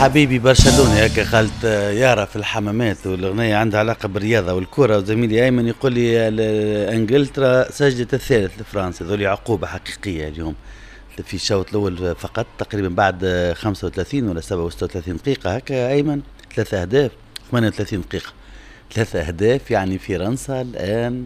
حبيبي برشلونة هكا قالت يارا في الحمامات، والأغنية عندها علاقة بالرياضة والكرة. وزميلي أيمن يقول لي إنجلترا سجلت الثالث لفرنسا، ذولي عقوبة حقيقية اليوم في الشوط الأول فقط، تقريبا بعد 35 ولا 37 دقيقة هكا أيمن، 3 أهداف 38 دقيقة، 3 أهداف. يعني فرنسا الآن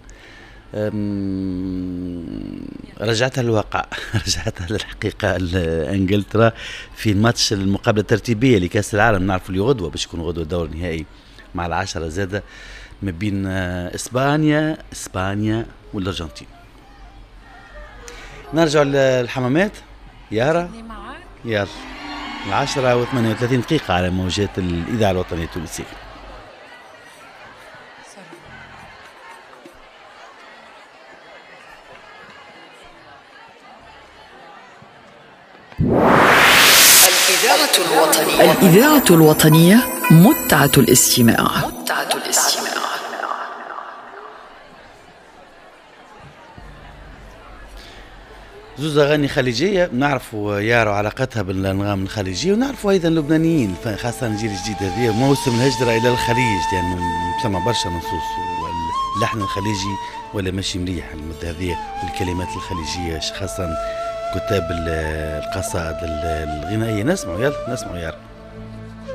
رجعتها للواقع رجعتها للحقيقة انجلترا في الماتش المقابلة الترتيبية لكأس العالم. نعرف اللي غدوة باش يكون غدوة دور نهائي مع العشرة زادة ما بين اسبانيا والارجنتين. نرجع للحمامات يارا، يلا 10:38 دقيقة على موجات الإذاعة الوطنية التونسية. الإذاعة الوطنية متعة الاستماع. زوز أغاني خليجية نعرفوا يارو علاقتها بالأنغام الخليجية، ونعرفوا أيضا اللبنانيين خاصة الجيل الجديد هذه موسم الهجرة إلى الخليج، لأنه يعني ثم برشا نصوص واللحن الخليجي ولا ماشي مليح المدة هذه، والكلمات الخليجية خاصة كتاب القصائد الغنائية. نسمعوا يلا نسمعوا يارو.